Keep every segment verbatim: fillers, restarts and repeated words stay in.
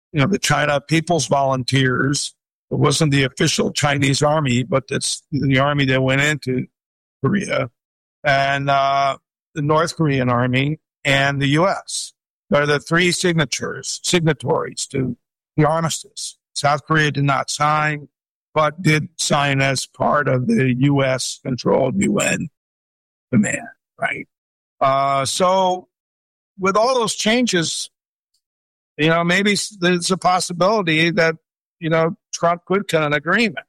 you know, the China People's Volunteers. It wasn't the official Chinese army, but it's the army that went into Korea, and uh, the North Korean army and the U S. They're the three signatures, signatories to the armistice. South Korea did not sign, but did sign as part of the U S-controlled U N command, right? Uh, so with all those changes, you know, maybe there's a possibility that, you know, Trump could cut an agreement.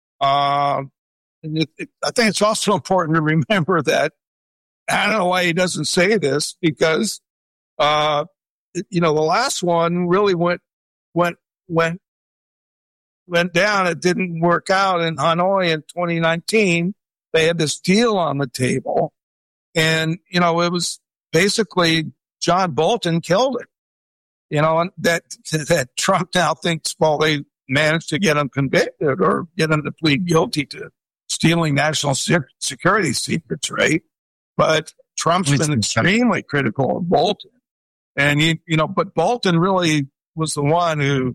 Uh, and it, it, I think it's also important to remember that, I don't know why he doesn't say this, because, uh, it, you know, the last one really went, went, went, went down. It didn't work out in Hanoi in twenty nineteen. They had this deal on the table, and, you know, it was basically John Bolton killed it. You know, and that, that Trump now thinks, well, they managed to get him convicted or get him to plead guilty to stealing national security secrets, right? But Trump's been extremely critical of Bolton. And, you, you know, but Bolton really was the one who,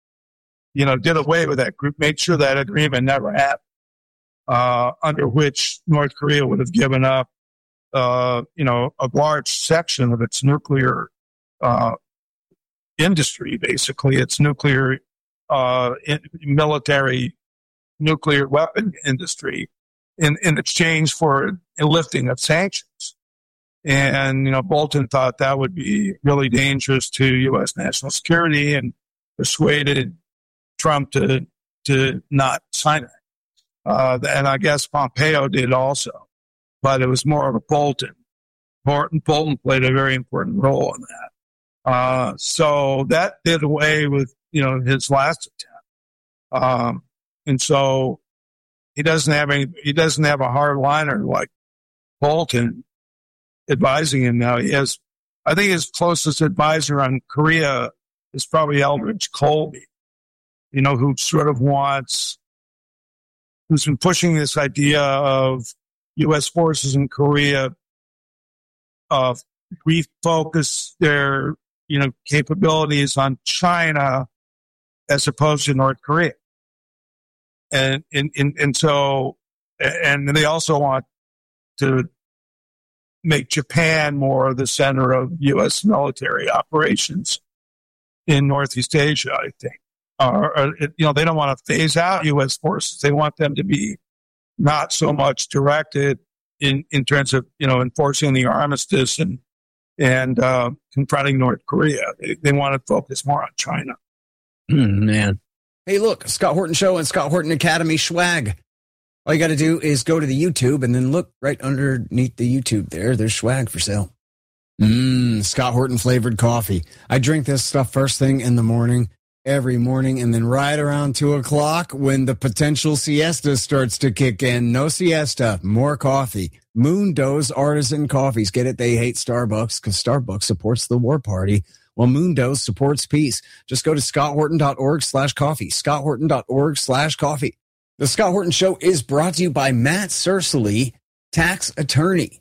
you know, did away with that group, made sure that agreement never happened, uh, under which North Korea would have given up, uh, you know, a large section of its nuclear, uh, industry, basically its nuclear, uh, in, military nuclear weapon industry in, in exchange for a lifting of sanctions. And, you know, Bolton thought that would be really dangerous to U S national security and persuaded Trump to, to not sign it. Uh, and I guess Pompeo did also, but it was more of a Bolton. Bolton, Bolton played a very important role in that. Uh, so that did away with, you know, his last attempt. Um, and so he doesn't have any, he doesn't have a hardliner like Bolton advising him now. He has, I think his closest advisor on Korea is probably Eldridge Colby, you know, who sort of wants, who's been pushing this idea of U S forces in Korea, uh, refocus their, you know, capabilities on China as opposed to North Korea. And, and, and, and so, and they also want to make Japan more the center of U S military operations in Northeast Asia, I think. Or, or you know, they don't want to phase out U S forces. They want them to be not so much directed in, in terms of, you know, enforcing the armistice and, and, uh, confronting North Korea. They, they want to focus more on China. Mm, man. Hey, look, Scott Horton Show and Scott Horton Academy swag. All you got to do is go to the YouTube and then look right underneath the YouTube there. There's swag for sale. Mmm, Scott Horton flavored coffee. I drink this stuff first thing in the morning, every morning, and then right around two o'clock when the potential siesta starts to kick in. No siesta, more coffee. Moondo's Artisan Coffees. Get it? They hate Starbucks because Starbucks supports the war party. Well, Moondo's supports peace. Just go to scotthorton.org slash coffee. scotthorton.org slash coffee. The Scott Horton Show is brought to you by Matt Cercily, tax attorney.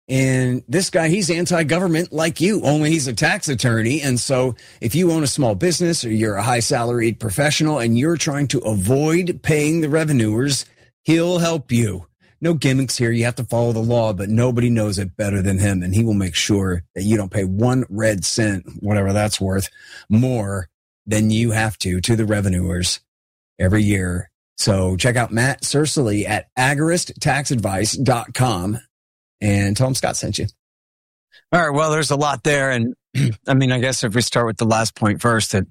And this guy, he's anti-government like you, only he's a tax attorney. And so if you own a small business or you're a high-salaried professional and you're trying to avoid paying the revenuers, he'll help you. No gimmicks here. You have to follow the law, but nobody knows it better than him. And he will make sure that you don't pay one red cent, whatever that's worth, more than you have to, to the revenuers every year. So check out Matt Cercily at agorist tax advice dot com and tell him Scott sent you. All right. Well, there's a lot there. And I mean, I guess if we start with the last point first, that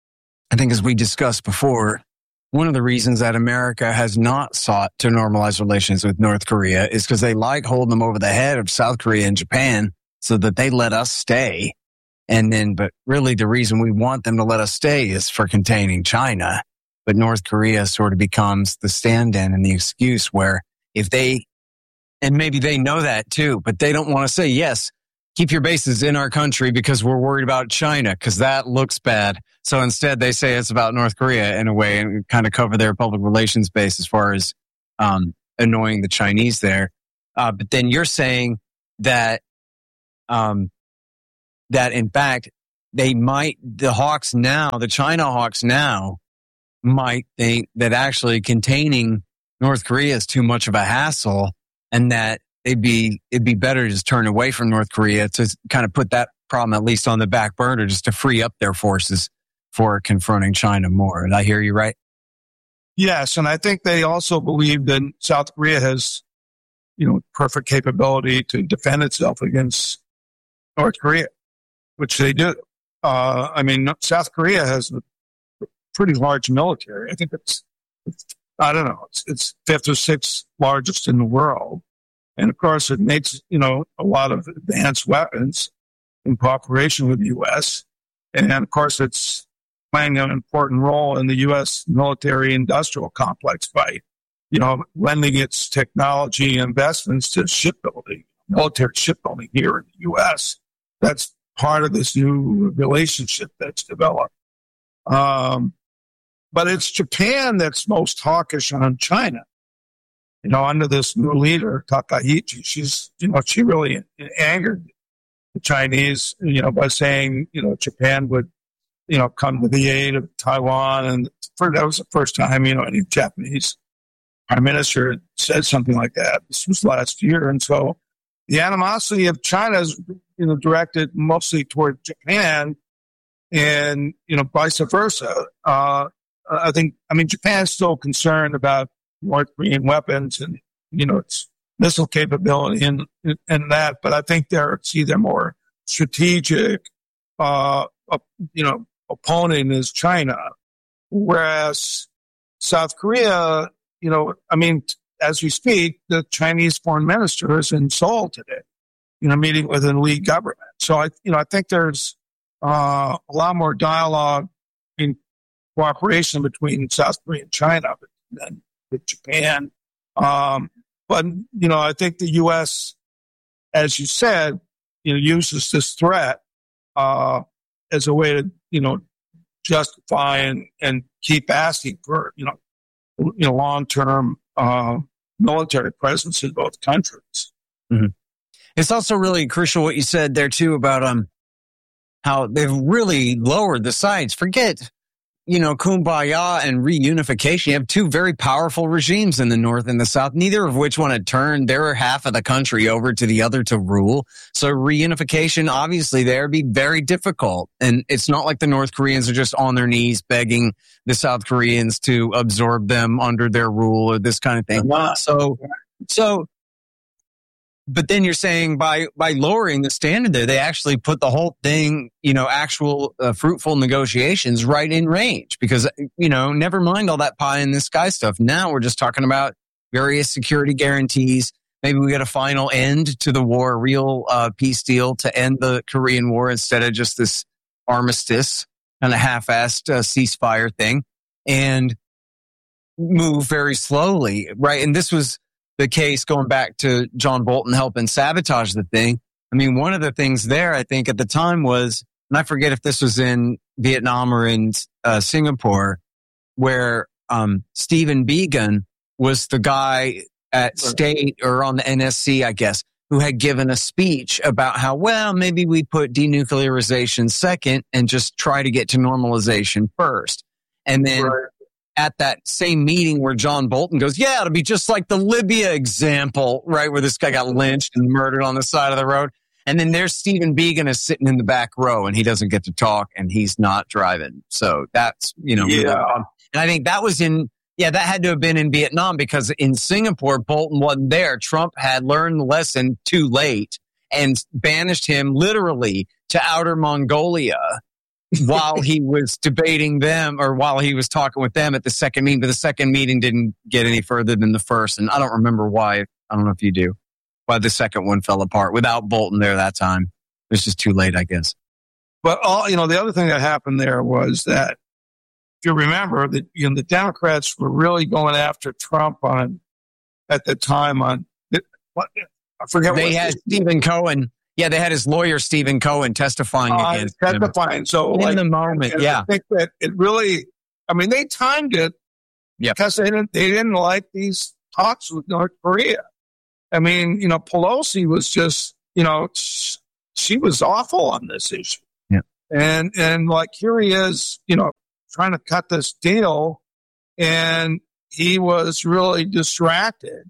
I think as we discussed before, one of the reasons that America has not sought to normalize relations with North Korea is because they like holding them over the head of South Korea and Japan so that they let us stay. And then, but really the reason we want them to let us stay is for containing China. But North Korea sort of becomes the stand-in and the excuse where if they, and maybe they know that too, but they don't want to say, yes, keep your bases in our country because we're worried about China because that looks bad. So instead they say it's about North Korea in a way and kind of cover their public relations base as far as um, annoying the Chinese there. Uh, but then you're saying that, um, that in fact, they might, the hawks now, the China hawks now might think that actually containing North Korea is too much of a hassle, and that it'd be, it'd be better to just turn away from North Korea to kind of put that problem at least on the back burner, just to free up their forces for confronting China more. Did I hear you right? Yes. And I think they also believe that South Korea has, you know, perfect capability to defend itself against North Korea, which they do. Uh, I mean, South Korea has a pretty large military. I think it's, it's I don't know, it's, it's fifth or sixth largest in the world. And of course, it makes, you know, a lot of advanced weapons in cooperation with the U S. And of course, it's playing an important role in the U S military industrial complex by, you know, lending its technology investments to shipbuilding, military shipbuilding here in the U S. That's part of this new relationship that's developed. Um, but it's Japan that's most hawkish on China. You know, under this new leader, Takaichi, she's, you know, she really angered the Chinese, you know, by saying, you know, Japan would, you know, come to the aid of Taiwan. And for, that was the first time, you know, any Japanese prime minister said something like that. This was last year. And so the animosity of China is, you know, directed mostly toward Japan and, you know, vice versa. Uh, I think, I mean, Japan is still concerned about North Korean weapons and, you know, its missile capability and, and that, but I think they're, see their more strategic, uh, uh, you know, opponent is China. Whereas South Korea, you know, I mean, as we speak, the Chinese foreign minister is in Seoul today, you know, meeting with an elite government. So I, you know, I think there's, uh, a lot more dialogue in cooperation between South Korea and China than with Japan. Um, but, you know, I think the U S, as you said, you know, uses this threat, uh, as a way to, you know, justify and, and keep asking for, you know, you know, long-term, uh, military presence in both countries. Mm-hmm. It's also really crucial what you said there too about, um, how they've really lowered the sides. Forget, you know, kumbaya and reunification. You have two very powerful regimes in the North and the South, neither of which want to turn their half of the country over to the other to rule. So reunification, obviously, there would be very difficult. And it's not like the North Koreans are just on their knees begging the South Koreans to absorb them under their rule or this kind of thing. So, so, but then you're saying by, by lowering the standard there, they actually put the whole thing, you know, actual uh, fruitful negotiations right in range because, you know, never mind all that pie in the sky stuff. Now we're just talking about various security guarantees. Maybe we get a final end to the war, a real uh, peace deal to end the Korean War instead of just this armistice kind of half-assed uh, ceasefire thing and move very slowly, right? And this was the case going back to John Bolton helping sabotage the thing. I mean, one of the things there, I think at the time was, and I forget if this was in Vietnam or in uh, Singapore, where um, Stephen Biegun was the guy at State or on the N S C, I guess, who had given a speech about how, well, maybe we put denuclearization second and just try to get to normalization first. And then right. At that same meeting where John Bolton goes, yeah, it'll be just like the Libya example, right? Where this guy got lynched and murdered on the side of the road. And then there's Stephen Biegun is sitting in the back row and he doesn't get to talk and he's not driving. So that's, you know, yeah. And I think that was in, yeah, that had to have been in Vietnam because in Singapore, Bolton wasn't there. Trump had learned the lesson too late and banished him literally to outer Mongolia while he was debating them or while he was talking with them at the second meeting. But the second meeting didn't get any further than the first. And I don't remember why. I don't know if you do. Why the second one fell apart without Bolton there that time. It was just too late, I guess. But all, you know, the other thing that happened there was that if you remember that, you know, the Democrats were really going after Trump on, at the time on, what, I forget they what had Stephen Cohen. Yeah, they had his lawyer, Stephen Cohen, testifying uh, against testifying. him. So, in like, the moment, yeah. I think that it really, I mean, they timed it yep. because they didn't, they didn't like these talks with North Korea. I mean, you know, Pelosi was just, you know, she was awful on this issue. Yeah. And, and like here he is, you know, trying to cut this deal, and he was really distracted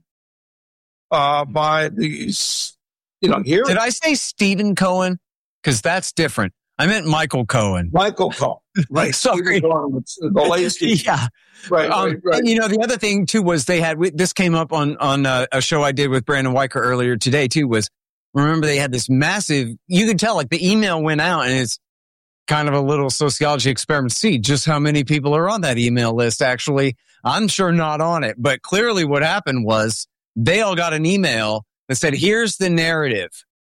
uh, by these, you know, here. Did I say Stephen Cohen? Because that's different. I meant Michael Cohen. Michael Cohen. Right. Sorry. Cohen, the latest. Yeah. Right, um, right, right. And, you know, the other thing, too, was they had, this came up on, on uh, a show I did with Brandon Weicher earlier today, too, was, remember they had this massive, you could tell, like, the email went out, and it's kind of a little sociology experiment to see just how many people are on that email list, actually. I'm sure not on it, but clearly what happened was they all got an email that said, here's the narrative.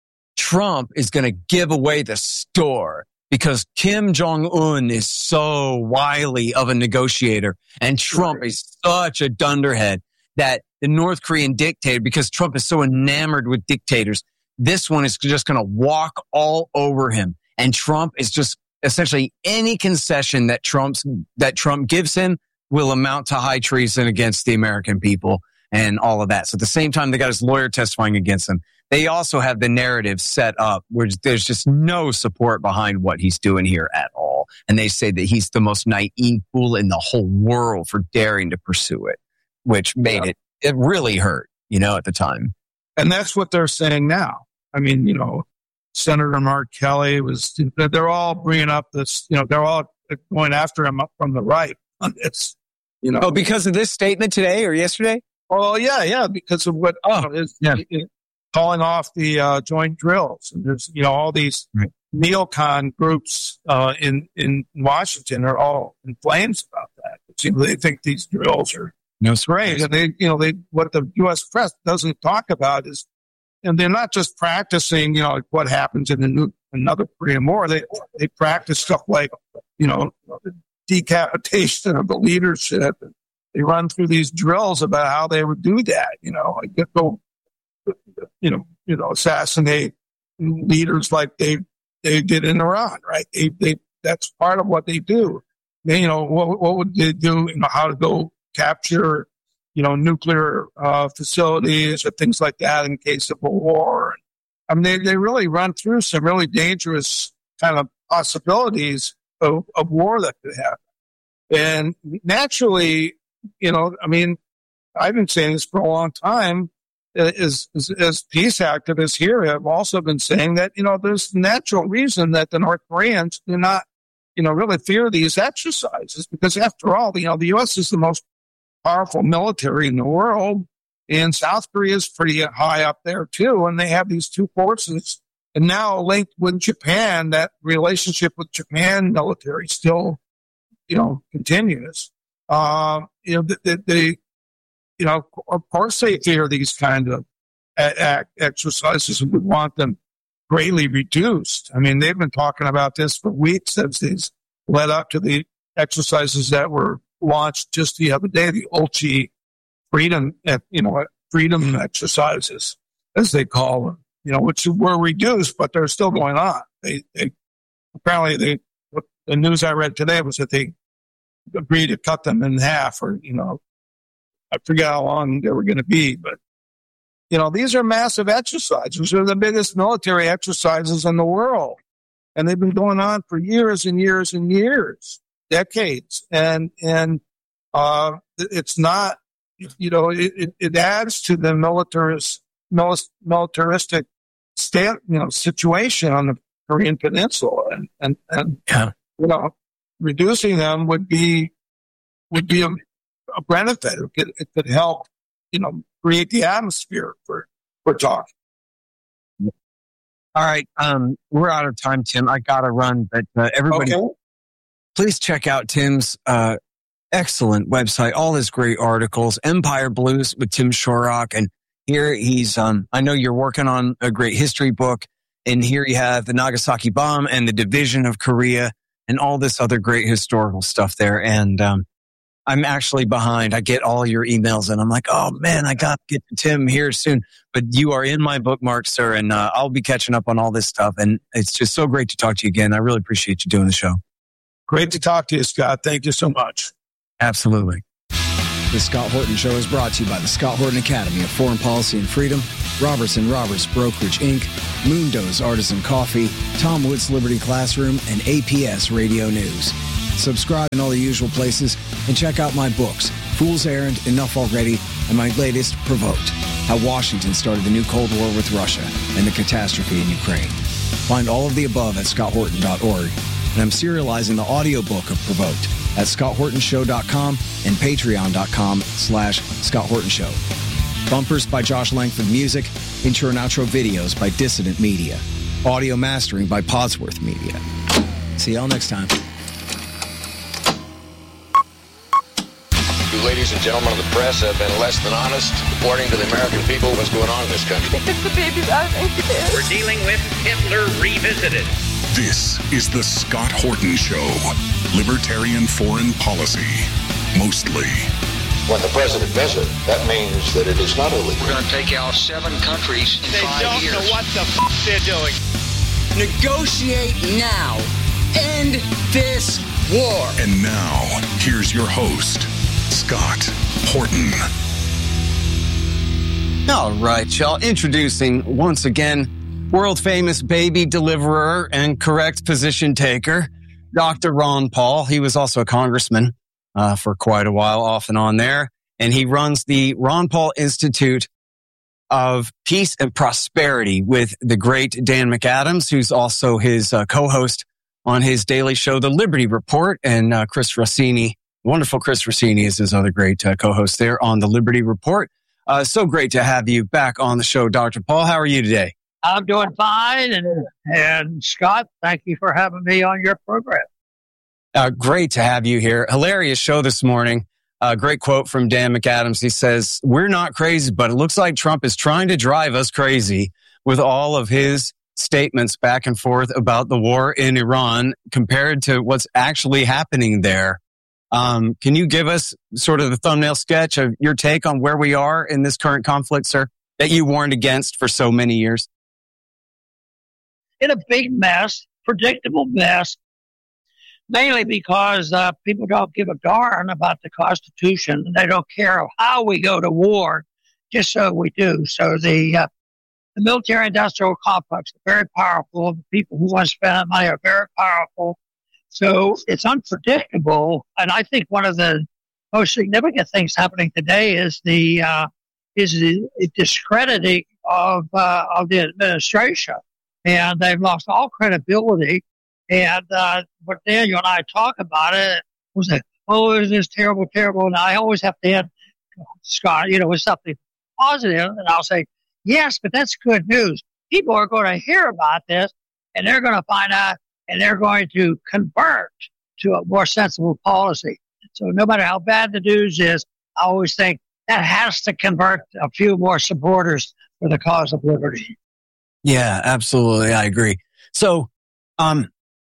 Trump is going to give away the store because Kim Jong-un is so wily of a negotiator, and Trump is such a dunderhead that the North Korean dictator, because Trump is so enamored with dictators, this one is just going to walk all over him. And Trump is just essentially any concession that Trump's, that Trump gives him will amount to high treason against the American people and all of that. So at the same time, they got his lawyer testifying against him. They also have the narrative set up where there's just no support behind what he's doing here at all. And they say that he's the most naive fool in the whole world for daring to pursue it, which made yeah. it, it really hurt, you know, at the time. And that's what they're saying now. I mean, you know, Senator Mark Kelly was, they're all bringing up this, you know, they're all going after him up from the right on this, you know. Oh, because of this statement today or yesterday? Oh, yeah, yeah, because of what, oh, you know, is, yeah. It, calling off the uh, joint drills. And there's, you know, all these right. neocon groups uh, in, in Washington are all in flames about that. You know, they think these drills are no great. And they, you know, they, what the U S press doesn't talk about is, and they're not just practicing, you know, like what happens in the new, another Korean War. They, they practice stuff like, you know, decapitation of the leadership. They run through these drills about how they would do that, you know, like go, you know, you know, assassinate leaders like they they did in Iran, right? They they that's part of what they do. They, you know, what what would they do? You know, how to go capture, you know, nuclear uh, facilities or things like that in case of a war. I mean, they they really run through some really dangerous kind of possibilities of, of war that could happen. And naturally, you know, I mean, I've been saying this for a long time. As, as, as peace activists here have also been saying that, you know, there's natural reason that the North Koreans do not, you know, really fear these exercises because after all, you know, the U S is the most powerful military in the world and South Korea is pretty high up there too. And they have these two forces and now linked with Japan, that relationship with Japan military still, you know, continues. Uh, you know, they, they You know, of course they fear these kind of exercises and would want them greatly reduced. I mean, they've been talking about this for weeks as these led up to the exercises that were launched just the other day, the Ulchi freedom, you know, freedom exercises, as they call them, you know, which were reduced, but they're still going on. They, they apparently they, what the news I read today was that they agreed to cut them in half or, you know, I forget how long they were going to be, but, you know, these are massive exercises. They're the biggest military exercises in the world. And they've been going on for years and years and years, decades. And, and, uh, it's not, you know, it, it adds to the militarist, militaristic state, you know, situation on the Korean Peninsula. And, and, and, yeah. you know, reducing them would be, would be a, a benefit. It could, it could help, you know, create the atmosphere for, for talking. All right. Um, we're out of time, Tim. I got to run, but uh, everybody, okay. Please check out Tim's uh, excellent website, all his great articles, Empire Blues with Tim Shorrock. And here he's, um, I know you're working on a great history book. And here you have the Nagasaki bomb and the division of Korea and all this other great historical stuff there. And, um, I'm actually behind. I get all your emails and I'm like, oh man, I got to get to Tim here soon. But you are in my bookmark, sir. And uh, I'll be catching up on all this stuff. And it's just so great to talk to you again. I really appreciate you doing the show. Great to talk to you, Scott. Thank you so much. Absolutely. The Scott Horton Show is brought to you by the Scott Horton Academy of Foreign Policy and Freedom, Roberts and Roberts Brokerage, Incorporated, Moondo's Artisan Coffee, Tom Woods Liberty Classroom, and A P S Radio News. Subscribe in all the usual places and check out my books, Fool's Errand, Enough Already, and my latest, Provoked, How Washington Started the New Cold War with Russia and the Catastrophe in Ukraine. Find all of the above at scott horton dot org, and I'm serializing the audiobook of Provoked at scott horton show dot com and patreon dot com slash Scott Horton Show. Bumpers by Josh Langford Music, intro and outro videos by Dissident Media, audio mastering by Podsworth Media. See y'all next time. You ladies and gentlemen of the press have been less than honest reporting to the American people what's going on in this country. Because the baby's out of incubation. We're dealing with Hitler revisited. This is the Scott Horton Show. Libertarian foreign policy. Mostly. When the president does it, that means that it is not illegal. We're going to take out seven countries in they five don't years. know what the f*** they're doing. Negotiate now. End this war. And now, here's your host, Scott Horton. All right, y'all. Introducing once again, world famous baby deliverer and correct position taker, Doctor Ron Paul. He was also a congressman uh, for quite a while, off and on there. And he runs the Ron Paul Institute of Peace and Prosperity with the great Dan McAdams, who's also his uh, co-host on his daily show, The Liberty Report, and uh, Chris Rossini. Wonderful Chris Rossini is his other great uh, co-host there on The Liberty Report. Uh, so great to have you back on the show, Doctor Paul. How are you today? I'm doing fine. And, and Scott, thank you for having me on your program. Uh, great to have you here. Hilarious show this morning. Uh, great quote from Dan McAdams. He says, "We're not crazy, but it looks like Trump is trying to drive us crazy with all of his statements back and forth about the war in Iran compared to what's actually happening there." Um, can you give us sort of the thumbnail sketch of your take on where we are in this current conflict, sir, that you warned against for so many years? In a big mess, predictable mess, mainly because uh, people don't give a darn about the Constitution. And they don't care how we go to war, just so we do. So the, uh, the military-industrial complex is very powerful. The people who want to spend money are very powerful. So it's unpredictable. And I think one of the most significant things happening today is the uh, is the discrediting of uh, of the administration. And they've lost all credibility. And uh, what Daniel and I talk about it was like, oh, this is terrible, terrible. And I always have to end, Scott, you know, with something positive. And I'll say, yes, but that's good news. People are going to hear about this, and they're going to find out, and they're going to convert to a more sensible policy. So no matter how bad the news is, I always think that has to convert a few more supporters for the cause of liberty. Yeah, absolutely. I agree. So, um,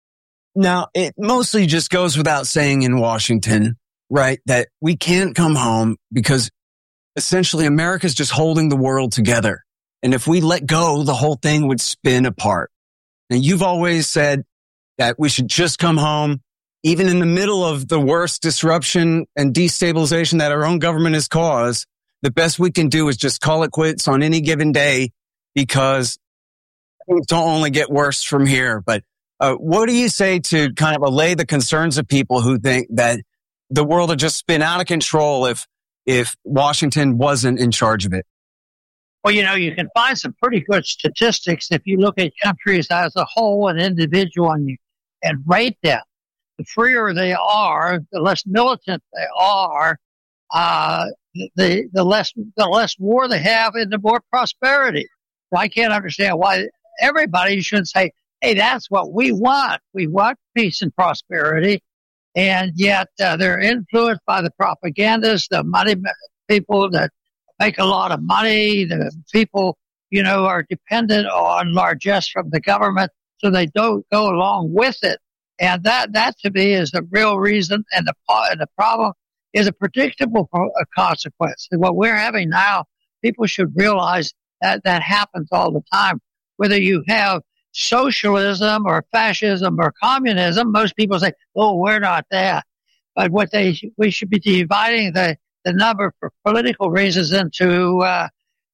now it mostly just goes without saying in Washington, right, that we can't come home because essentially America's just holding the world together. And if we let go, the whole thing would spin apart. And you've always said that we should just come home, even in the middle of the worst disruption and destabilization that our own government has caused. The best we can do is just call it quits on any given day, because things don't only get worse from here. But uh, what do you say to kind of allay the concerns of people who think that the world would just spin out of control if if Washington wasn't in charge of it? Well, you know, you can find some pretty good statistics if you look at countries as a whole and individual and, you, and rate them. The freer they are, the less militant they are, uh, the the less the less war they have, and the more prosperity. So I can't understand why everybody should say, hey, that's what we want. We want peace and prosperity. And yet uh, they're influenced by the propagandists, the money people that make a lot of money. The people, you know, are dependent on largesse from the government, so they don't go along with it. And that, that to me is the real reason. And the, and the problem is a predictable consequence. And what we're having now, people should realize that that happens all the time. Whether you have socialism or fascism or communism, most people say, oh, we're not that. But what they, we should be dividing the, the number for political reasons into uh,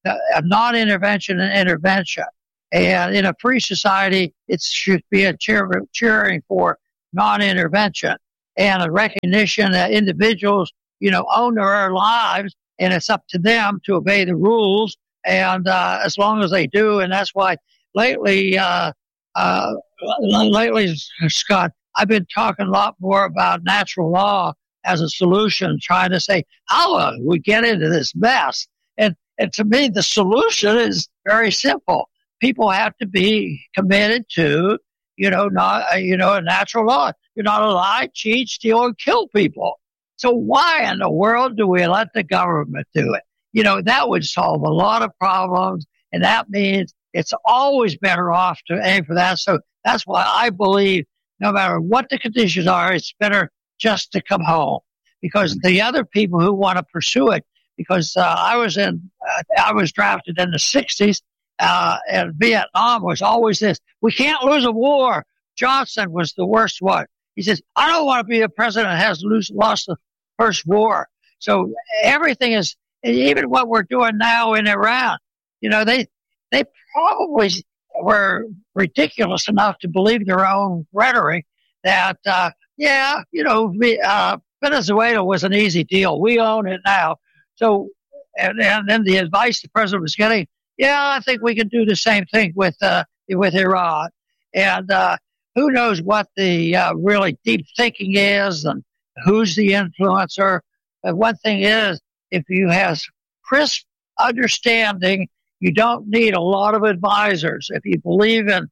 a non-intervention and intervention. And in a free society, it should be a cheer, cheering for non-intervention and a recognition that individuals, you know, own their lives, and it's up to them to obey the rules. And uh, as long as they do, and that's why lately, uh, uh, lately, Scott, I've been talking a lot more about natural law as a solution, trying to say, how do we get into this mess? And, and to me, the solution is very simple. People have to be committed to, you know, not, you know, a natural law. You're not allowed to lie, cheat, steal, and kill people. So why in the world do we let the government do it? You know, that would solve a lot of problems, and that means it's always better off to aim for that. So that's why I believe no matter what the conditions are, it's better just to come home, because the other people who want to pursue it, because uh, I was in, uh, I was drafted in the sixties, uh, and Vietnam was always this, we can't lose a war. Johnson was the worst one. He says, I don't want to be a president that has lose, lost the first war. So everything is, even what we're doing now in Iran, you know, they they probably were ridiculous enough to believe their own rhetoric that, uh, yeah, you know, uh, Venezuela was an easy deal. We own it now. So, and, and then the advice the president was getting, yeah, I think we can do the same thing with uh, with Iran. And uh, who knows what the uh, really deep thinking is and who's the influencer. But one thing is, if you have crisp understanding, you don't need a lot of advisors. If you believe in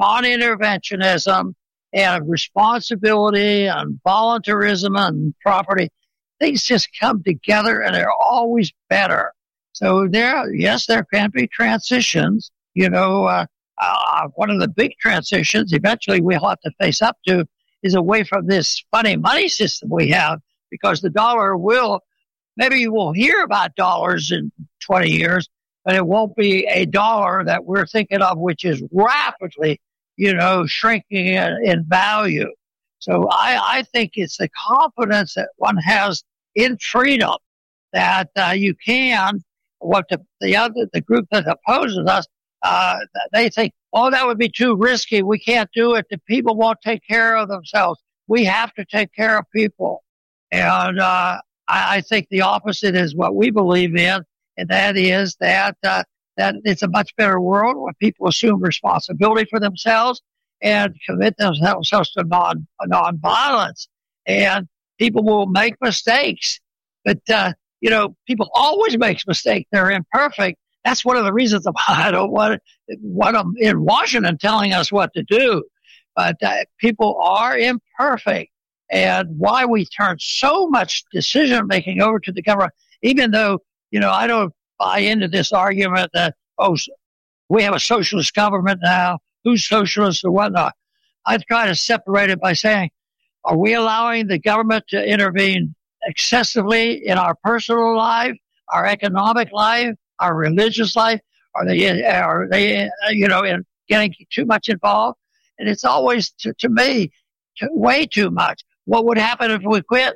non-interventionism and responsibility and voluntarism and property, things just come together and they're always better. So there, yes, there can be transitions. You know, uh, uh, one of the big transitions eventually we'll have to face up to is away from this funny money system we have, because the dollar will, maybe you will hear about dollars in twenty years, but it won't be a dollar that we're thinking of, which is rapidly, you know, shrinking in, in value. So I, I think it's the confidence that one has in freedom that uh, you can, what the, the other, the group that opposes us, uh, they think, oh, that would be too risky. We can't do it. The people won't take care of themselves. We have to take care of people. And uh, I, I think the opposite is what we believe in, and that is that uh, that it's a much better world when people assume responsibility for themselves and commit themselves to non non-violence. And people will make mistakes, but uh, you know, people always make mistakes. They're imperfect. That's one of the reasons why I don't want want them in Washington telling us what to do. But uh, people are imperfect, and why we turn so much decision making over to the government, even though, you know, I don't buy into this argument that, oh, we have a socialist government now, who's socialist or whatnot. I try to separate it by saying, are we allowing the government to intervene excessively in our personal life, our economic life, our religious life? Are they, are they, you know, in getting too much involved? And it's always, to, to me, to, way too much. What would happen if we quit?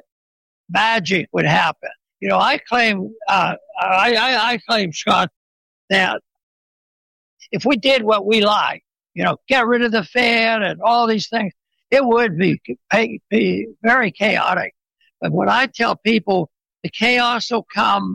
Magic would happen. You know, I claim, uh, I, I, I claim, Scott, that if we did what we like, you know, get rid of the Fed and all these things, it would be, be very chaotic. But when I tell people the chaos will come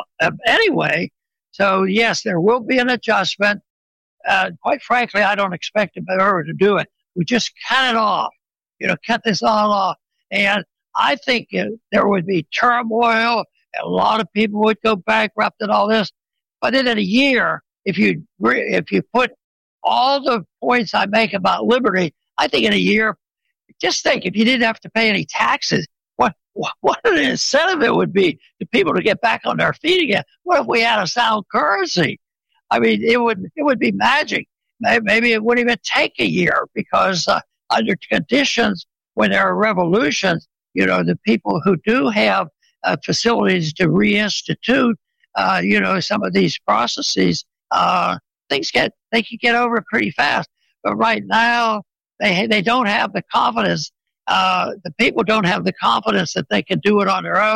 anyway, so yes, there will be an adjustment. Uh, quite frankly, I don't expect them ever to do it. We just cut it off, you know, cut this all off. And I think it, there would be turmoil. A lot of people would go bankrupt and all this. But in a year, if you if you put all the points I make about liberty, I think in a year, just think if you didn't have to pay any taxes, what what an incentive it would be to people to get back on their feet again. What if we had a sound currency? I mean, it would it would be magic. Maybe it wouldn't even take a year, because uh, under conditions when there are revolutions, you know, the people who do have uh, facilities to reinstitute, uh, you know, some of these processes, uh, things get they can get over pretty fast. But right now, they they don't have the confidence. Uh, the people don't have the confidence that they can do it on their own.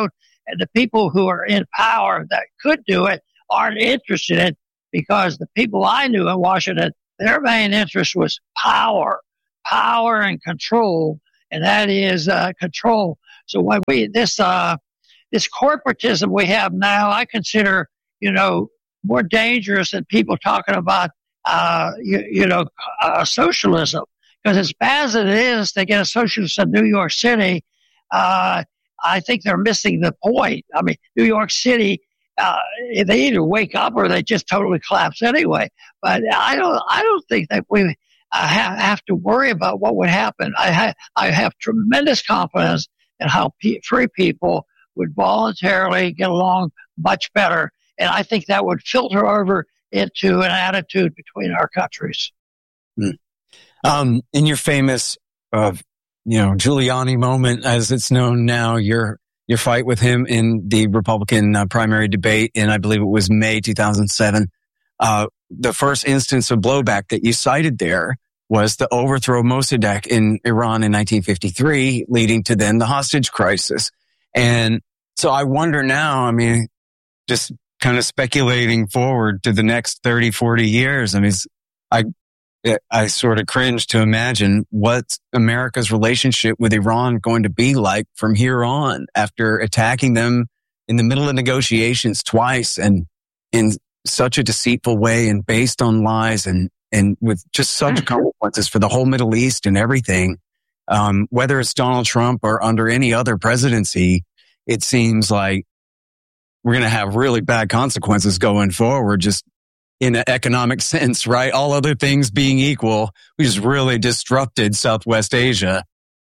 And the people who are in power that could do it aren't interested in it, because the people I knew in Washington, their main interest was power, power and control, and that is uh, control. So when we this uh, this corporatism we have now, I consider, you know, more dangerous than people talking about uh, you, you know uh, socialism. Because as bad as it is to get a socialist in New York City, uh, I think they're missing the point. I mean, New York City, uh, they either wake up or they just totally collapse anyway. But I don't, I don't think that we uh, have, have to worry about what would happen. I, ha- I have tremendous confidence in how pe- free people would voluntarily get along much better, and I think that would filter over into an attitude between our countries. Hmm. Um, in your famous, uh, you know, Giuliani moment, as it's known now, your your fight with him in the Republican uh, primary debate in, I believe it was May two thousand seven, uh, the first instance of blowback that you cited there was the overthrow of Mossadegh in Iran in nineteen fifty-three, leading to then the hostage crisis. And so I wonder now, I mean, just kind of speculating forward to the next thirty, forty years, I mean, I I sort of cringe to imagine what America's relationship with Iran going to be like from here on, after attacking them in the middle of negotiations twice and in such a deceitful way and based on lies and, and with just such consequences for the whole Middle East and everything. Um, whether it's Donald Trump or under any other presidency, it seems like we're going to have really bad consequences going forward, just in an economic sense, right? All other things being equal, we just really disrupted Southwest Asia.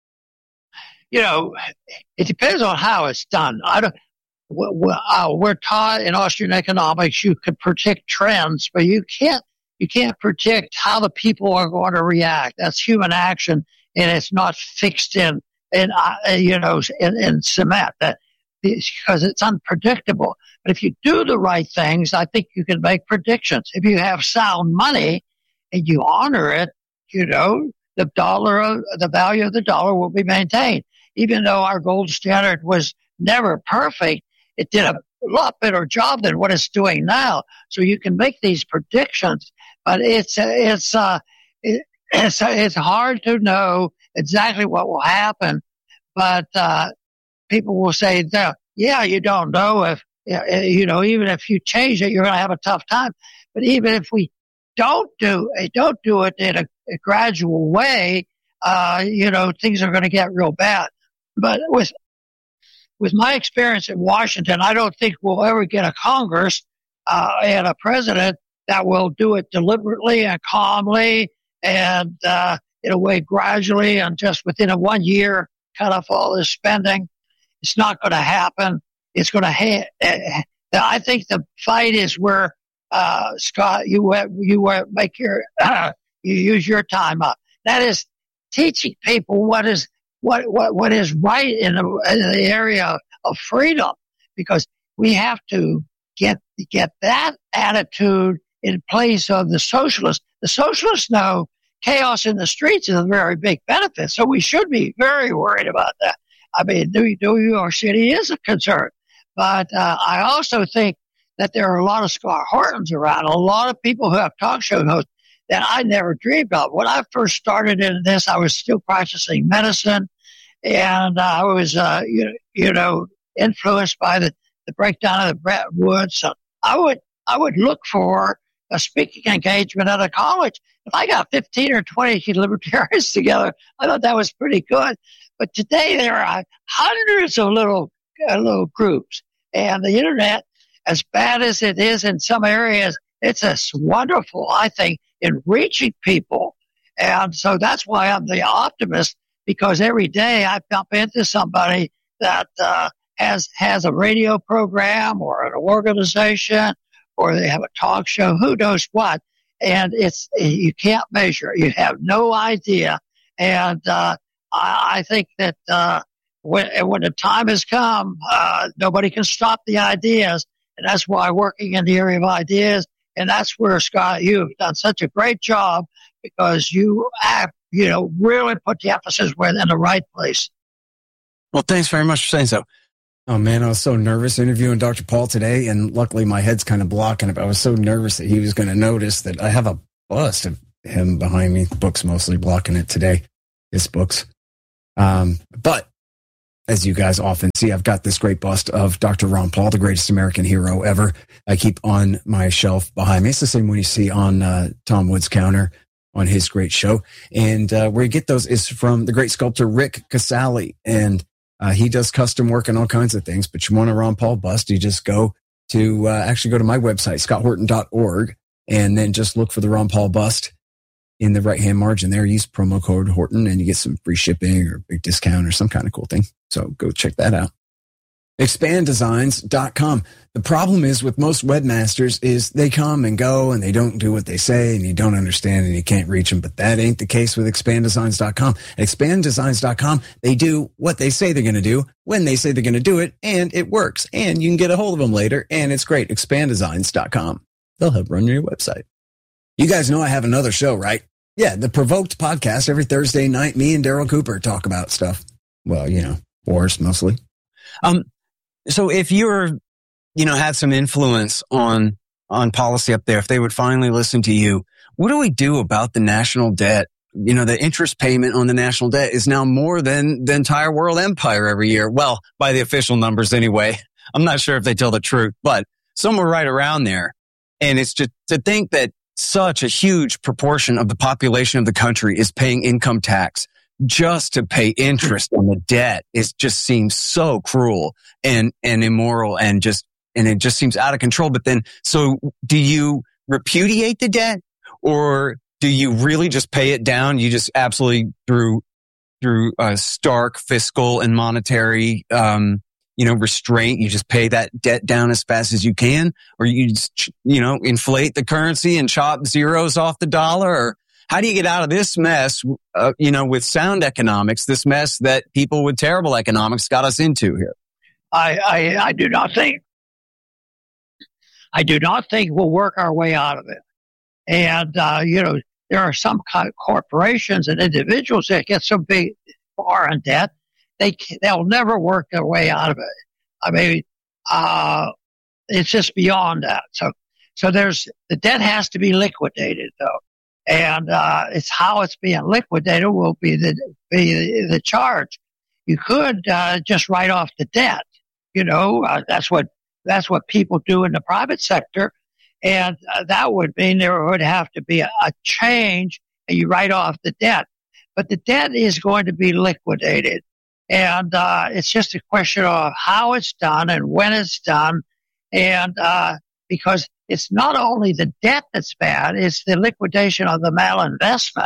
You know, it depends on how it's done. I don't. We're, uh, we're taught in Austrian economics you can predict trends, but you can't. You can't predict how the people are going to react. That's human action, and it's not fixed in in uh, you know in, in cement. That because it's unpredictable. But if you do the right things, I think you can make predictions. If you have sound money and you honor it, you know, the dollar, the value of the dollar will be maintained. Even though our gold standard was never perfect, it did a lot better job than what it's doing now. So you can make these predictions, but it's it's uh, it, it's it's hard to know exactly what will happen. But uh, people will say, "Yeah, you don't know if." You know, even if you change it, you're going to have a tough time. But even if we don't do it, don't do it in a, a gradual way, uh, you know, things are going to get real bad. But with with my experience in Washington, I don't think we'll ever get a Congress uh, and a president that will do it deliberately and calmly and uh, in a way gradually and just within a one year cut off all this spending. It's not going to happen. It's going to ha- uh, I think the fight is where, uh, Scott, you, you make your, uh, you use your time up. That is teaching people what is, what, what, what is right in the, in the area of freedom, because we have to get, get that attitude in place of the socialists. The socialists know chaos in the streets is a very big benefit. So we should be very worried about that. I mean, New, New York City is a concern. But uh, I also think that there are a lot of Scott Hortons around, a lot of people who have talk show hosts that I never dreamed of. When I first started in this, I was still practicing medicine, and uh, I was, uh, you, you know, influenced by the, the breakdown of the Bretton Woods. So I would I would look for a speaking engagement at a college. If I got fifteen or twenty libertarians together, I thought that was pretty good. But today there are hundreds of little uh, little groups, and the internet, as bad as it is in some areas, it's a wonderful, I think, in reaching people. And so that's why I'm the optimist, because every day I bump into somebody that uh, has has a radio program or an organization, or they have a talk show, who knows what, and it's you can't measure. You have no idea. And uh, I, I think that uh, when when the time has come, uh, nobody can stop the ideas, and that's why working in the area of ideas, and that's where, Scott, you've done such a great job, because you have, you know, really put the emphasis in the right place. Well, thanks very much for saying so. Oh, man, I was so nervous interviewing Doctor Paul today, and luckily my head's kind of blocking it. I was so nervous that he was going to notice that I have a bust of him behind me. Books mostly blocking it today. His books. Um, but as you guys often see, I've got this great bust of Doctor Ron Paul, the greatest American hero ever. I keep on my shelf behind me. It's the same one you see on uh, Tom Wood's counter on his great show. And uh, where you get those is from the great sculptor Rick Casali. And uh, he does custom work and all kinds of things. But you want a Ron Paul bust, you just go to, uh, actually go to my website, scott horton dot org, and then just look for the Ron Paul bust in the right-hand margin there. Use promo code Horton and you get some free shipping or big discount or some kind of cool thing. So go check that out. expand designs dot com. The problem is with most webmasters is they come and go and they don't do what they say and you don't understand and you can't reach them. But that ain't the case with expand designs dot com. expand designs dot com, they do what they say they're going to do when they say they're going to do it, and it works. And you can get a hold of them later, and it's great. expand designs dot com. They'll help run your website. You guys know I have another show, right? Yeah, the Provoked podcast. Every Thursday night, me and Daryl Cooper talk about stuff. Well, you know, wars mostly. Um, so if you're, you know, had some influence on, on policy up there, if they would finally listen to you, what do we do about the national debt? You know, the interest payment on the national debt is now more than the entire world empire every year. Well, by the official numbers anyway. I'm not sure if they tell the truth, but somewhere right around there. And it's just to think that such a huge proportion of the population of the country is paying income tax just to pay interest on the debt. It just seems so cruel and, and immoral and just, and it just seems out of control. But then, so do you repudiate the debt, or do you really just pay it down? You just absolutely through, through a stark fiscal and monetary, um, you know, restraint, you just pay that debt down as fast as you can, or you just, you know, inflate the currency and chop zeros off the dollar? Or how do you get out of this mess, uh, you know, with sound economics, this mess that people with terrible economics got us into here? I, I, I do not think, I do not think we'll work our way out of it. And, uh, you know, there are some corporations and individuals that get so big, far in debt, They, they'll never work their way out of it. I mean, uh, it's just beyond that. So, so there's, the debt has to be liquidated though. And, uh, it's how it's being liquidated will be the, be the, the charge. You could, uh, just write off the debt. You know, uh, that's what, that's what people do in the private sector. And uh, that would mean there would have to be a, a change and you write off the debt. But the debt is going to be liquidated. And uh, it's just a question of how it's done and when it's done. And uh, because it's not only the debt that's bad, it's the liquidation of the malinvestment.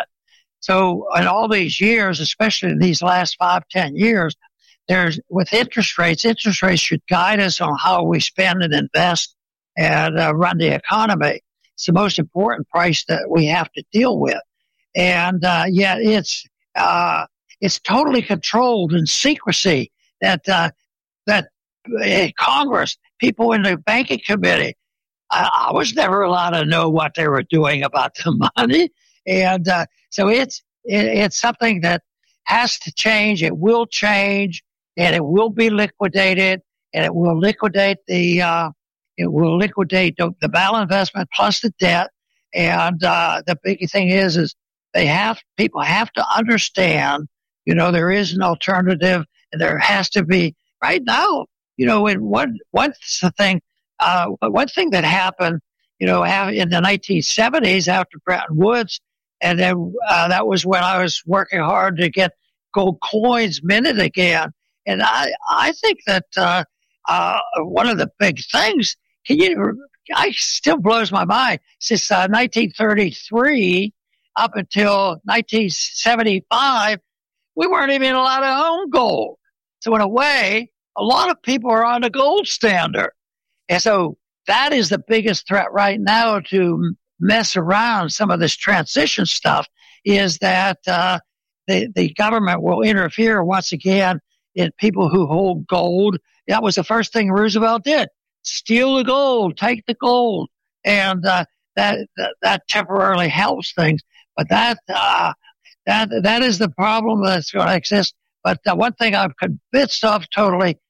So in all these years, especially in these last five, ten years, there's with interest rates, interest rates should guide us on how we spend and invest and uh, run the economy. It's the most important price that we have to deal with. And uh, yet it's... Uh, It's totally controlled in secrecy that, uh, that uh, Congress, people in the banking committee, I, I was never allowed to know what they were doing about the money. And, uh, so it's, it, it's something that has to change. It will change and it will be liquidated, and it will liquidate the, uh, it will liquidate the, the malinvestment plus the debt. And, uh, the big thing is, is they have, people have to understand, you know, there is an alternative, and there has to be right now. You know, in one one thing, uh, one thing that happened, you know, in the nineteen seventies after Bretton Woods, and then uh, that was when I was working hard to get gold coins minted again. And I I think that uh, uh, one of the big things, can you? I still blows my mind. Since uh, nineteen thirty-three up until nineteen seventy-five. We weren't even allowed to own gold. So in a way, a lot of people are on the gold standard. And so that is the biggest threat right now to mess around some of this transition stuff, is that uh, the, the government will interfere once again in people who hold gold. That was the first thing Roosevelt did. Steal the gold, take the gold. And uh, that, that that temporarily helps things. But that... Uh, That that is the problem that's going to exist. But the one thing I'm convinced of totally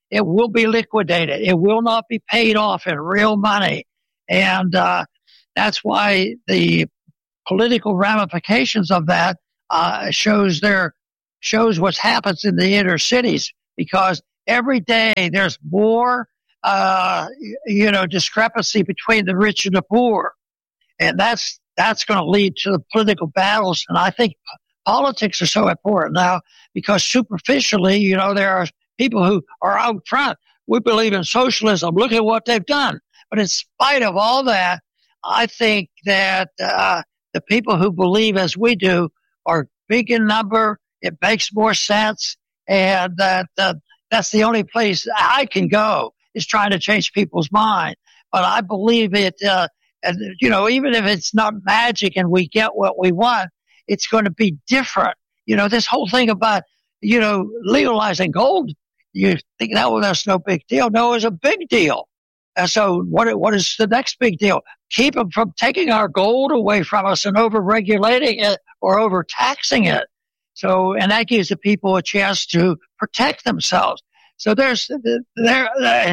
it will be liquidated. It will not be paid off in real money. And uh, that's why the political ramifications of that uh, shows their shows what happens in the inner cities, because every day there's more, uh, you know, discrepancy between the rich and the poor. And that's, that's going to lead to the political battles. And I think politics are so important now because superficially, you know, there are people who are out front. We believe in socialism. Look at what they've done. But in spite of all that, I think that uh, the people who believe as we do are big in number. It makes more sense. And that uh, that's the only place I can go is trying to change people's mind. But I believe it, uh, and, you know, even if it's not magic and we get what we want, it's going to be different. You know, this whole thing about, you know, legalizing gold, you think, no, that's no big deal. No, it's a big deal. And so what, what is the next big deal? Keep them from taking our gold away from us and over-regulating it or over-taxing it. So, and that gives the people a chance to protect themselves. So there's, there,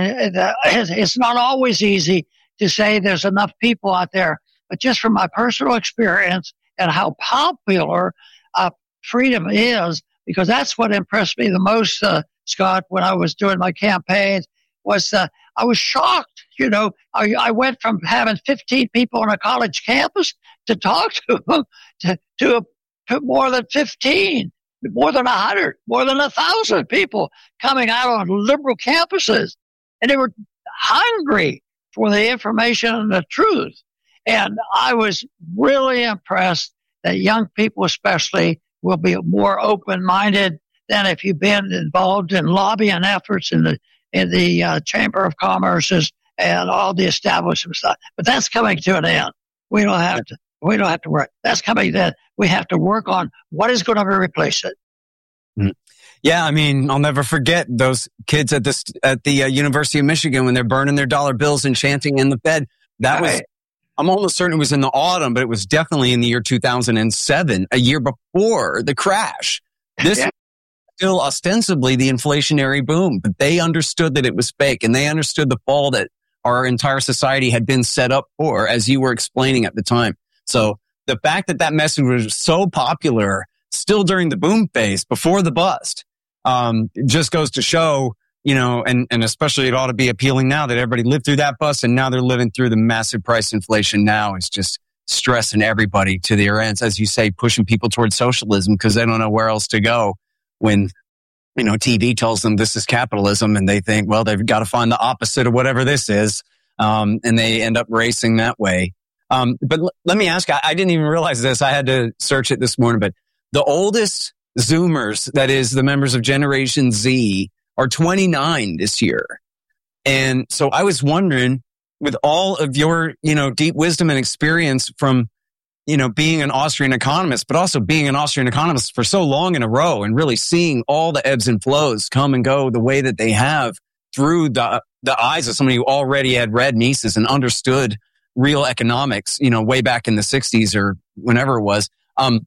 it's not always easy to say there's enough people out there, but just from my personal experience and how popular uh, freedom is, because that's what impressed me the most, uh, Scott, when I was doing my campaigns, was uh, I was shocked. You know, I, I went from having fifteen people on a college campus to talk to them to, to, a, to more than fifteen, more than a hundred, more than a thousand people coming out on liberal campuses. And they were hungry for the information and the truth. And I was really impressed that young people especially will be more open-minded than if you've been involved in lobbying efforts in the in the uh, Chamber of Commerce's and all the establishment stuff. But that's coming to an end. We don't have to. We don't have to work. That's coming. That we have to work on what is going to replace it. Yeah, I mean, I'll never forget those kids at this at the uh, University of Michigan when they're burning their dollar bills and chanting in the Fed. That right. was. I'm almost certain it was in the autumn, but it was definitely in the year two thousand seven, a year before the crash. This yeah. was still ostensibly the inflationary boom, but they understood that it was fake, and they understood the fall that our entire society had been set up for, as you were explaining at the time. So the fact that that message was so popular still during the boom phase, before the bust, um, just goes to show, you know, and, and especially it ought to be appealing now that everybody lived through that bust and now they're living through the massive price inflation now. It's just stressing everybody to their ends, as you say, pushing people towards socialism because they don't know where else to go when, you know, T V tells them this is capitalism and they think, well, they've got to find the opposite of whatever this is. Um, and they end up racing that way. Um, but l- let me ask, I, I didn't even realize this. I had to search it this morning, but the oldest Zoomers, that is the members of Generation Z, are twenty-nine this year. And so I was wondering, with all of your, you know, deep wisdom and experience from, you know, being an Austrian economist, but also being an Austrian economist for so long in a row and really seeing all the ebbs and flows come and go the way that they have through the, the eyes of somebody who already had read Mises and understood real economics, you know, way back in the sixties or whenever it was. Um,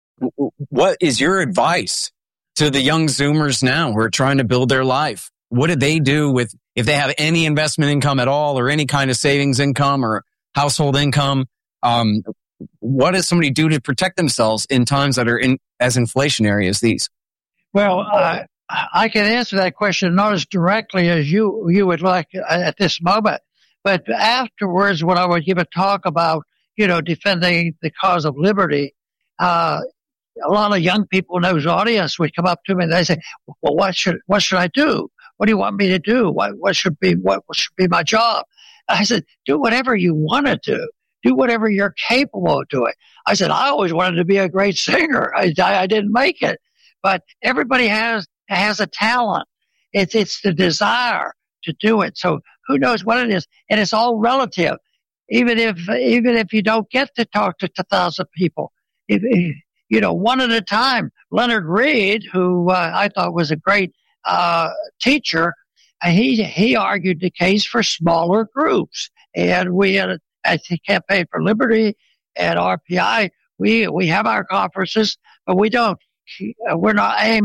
what is your advice to the young Zoomers now who are trying to build their life? What do they do with, if they have any investment income at all or any kind of savings income or household income? Um, what does somebody do to protect themselves in times that are in, as inflationary as these? Well, uh, I can answer that question not as directly as you, you would like at this moment, but afterwards when I would give a talk about, you know, defending the cause of liberty, uh, a lot of young people in those audience would come up to me and they say, well, what should, what should I do? What do you want me to do? What, what should be, what, what should be my job? I said, do whatever you want to do. Do whatever you're capable of doing. I said, I always wanted to be a great singer. I, I, I didn't make it, but everybody has, has a talent. It's, it's the desire to do it. So who knows what it is? And it's all relative. Even if, even if you don't get to talk to a thousand people, if, if you know, one at a time. Leonard Reed, who uh, I thought was a great uh, teacher, uh, he he argued the case for smaller groups. And we at, at the Campaign for Liberty at R P I, we we have our conferences, but we don't. We're not aiming,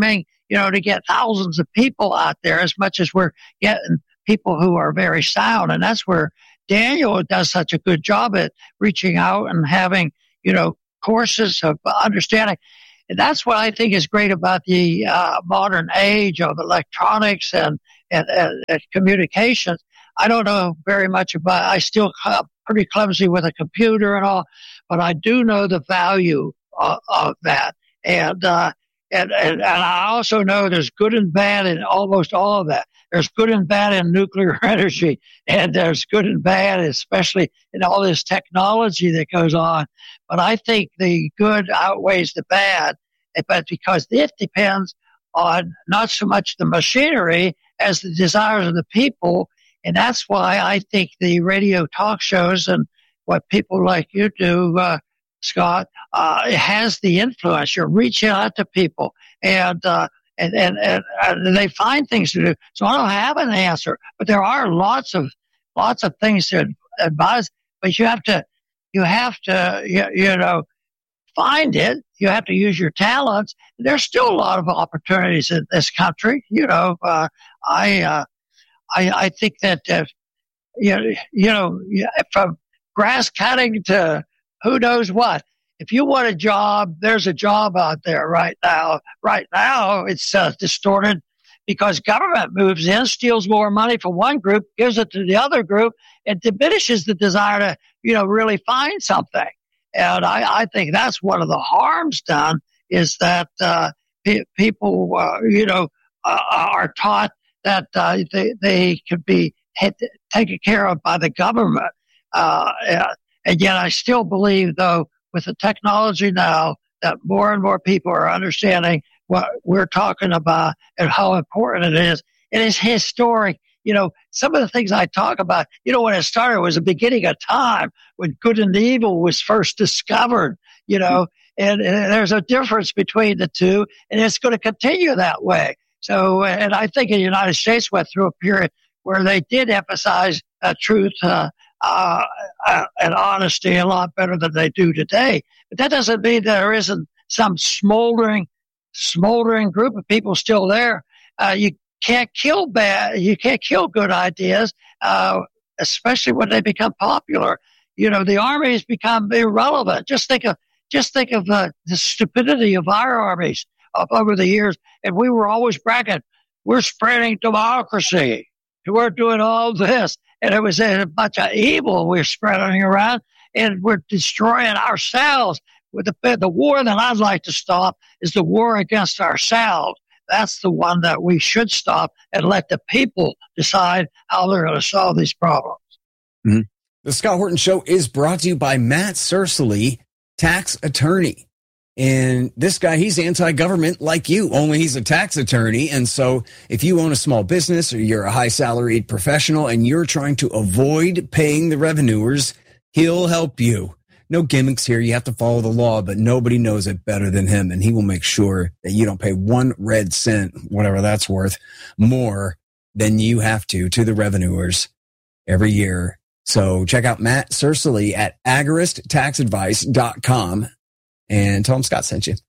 you know, to get thousands of people out there as much as we're getting people who are very sound. And that's where Daniel does such a good job at reaching out and having, you know, courses of understanding. And that's what I think is great about the uh, modern age of electronics and, and, and, and communications. I don't know very much about, I still am pretty clumsy with a computer and all, but I do know the value of, of that. And, uh, and, and, and I also know there's good and bad in almost all of that. There's good and bad in nuclear energy, and there's good and bad, especially in all this technology that goes on. But I think the good outweighs the bad, but because it depends on not so much the machinery as the desires of the people. And that's why I think the radio talk shows and what people like you do, uh, Scott, uh, it has the influence. You're reaching out to people, and, uh, and, and, and, and they find things to do. So I don't have an answer, but there are lots of, lots of things to advise, but you have to, you have to, you, you know, find it. You have to use your talents. There's still a lot of opportunities in this country. You know, uh, I, uh, I, I think that, uh, you know, you know, from grass cutting to who knows what, if you want a job, there's a job out there right now. Right now, it's uh, distorted because government moves in, steals more money from one group, gives it to the other group, and diminishes the desire to, you know, really find something. And I, I think that's one of the harms done is that uh, pe- people, uh, you know, uh, are taught that uh, they they could be hit, taken care of by the government. Uh, and yet I still believe, though, with the technology now, that more and more people are understanding what we're talking about and how important it is. It is historic. You know, some of the things I talk about, you know, when it started was the beginning of time when good and evil was first discovered, you know, and, and there's a difference between the two, and it's going to continue that way. So, and I think the United States went through a period where they did emphasize uh, truth uh, uh, uh, and honesty a lot better than they do today. But that doesn't mean there isn't some smoldering, smoldering group of people still there. Uh, you can't kill bad, you can't kill good ideas, uh, especially when they become popular. You know, the armies become irrelevant. Just think of, just think of uh, the stupidity of our armies of, over the years. And we were always bragging, we're spreading democracy. We're doing all this. And it was a bunch of evil we're spreading around, and we're destroying ourselves. With the, the war that I'd like to stop is the war against ourselves. That's the one that we should stop and let the people decide how they're going to solve these problems. Mm-hmm. The Scott Horton Show is brought to you by Matt Cercily, tax attorney. And this guy, he's anti-government like you, only he's a tax attorney. And so if you own a small business or you're a high salaried professional and you're trying to avoid paying the revenuers, he'll help you. No gimmicks here. You have to follow the law, but nobody knows it better than him. And he will make sure that you don't pay one red cent, whatever that's worth, more than you have to, to the revenuers every year. So check out Matt Cercily at agorist tax advice dot com and tell him Scott sent you.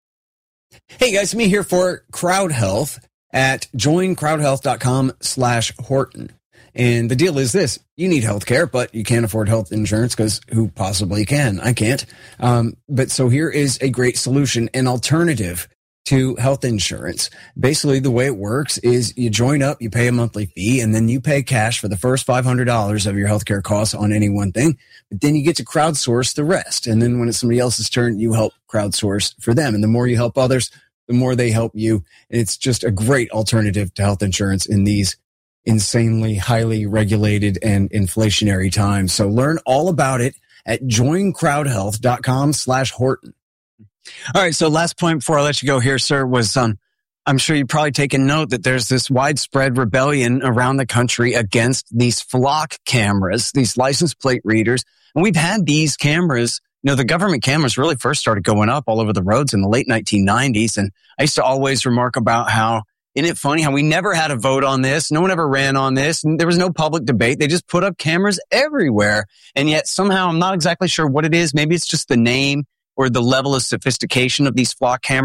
Hey guys, me here for Crowd Health at join crowd health dot com slash Horton. And the deal is this, you need health care, but you can't afford health insurance because who possibly can? I can't. Um, but so here is a great solution, an alternative to health insurance. Basically, the way it works is you join up, you pay a monthly fee, and then you pay cash for the first five hundred dollars of your healthcare costs on any one thing. But then you get to crowdsource the rest. And then when it's somebody else's turn, you help crowdsource for them. And the more you help others, the more they help you. And it's just a great alternative to health insurance in these insanely highly regulated and inflationary times. So learn all about it at join crowd health dot com slash Horton. All right. So last point before I let you go here, sir, was um, I'm sure you've probably taken note that there's this widespread rebellion around the country against these flock cameras, these license plate readers. And we've had these cameras, you know, the government cameras really first started going up all over the roads in the late nineteen nineties. And I used to always remark about how, isn't it funny how we never had a vote on this? No one ever ran on this. And there was no public debate. They just put up cameras everywhere. And yet somehow I'm not exactly sure what it is. Maybe it's just the name or the level of sophistication of these flock cameras.